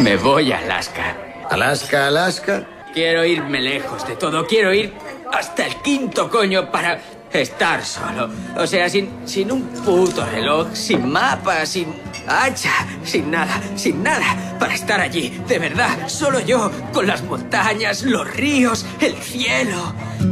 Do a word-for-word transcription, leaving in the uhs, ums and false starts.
Me voy a Alaska. Alaska, Alaska. Quiero irme lejos de todo. Quiero ir hasta el quinto coño para estar solo. O sea, sin, sin un puto reloj, sin mapa, sin hacha, sin nada, sin nada. Para estar allí, de verdad, solo yo, con las montañas, los ríos, el cielo.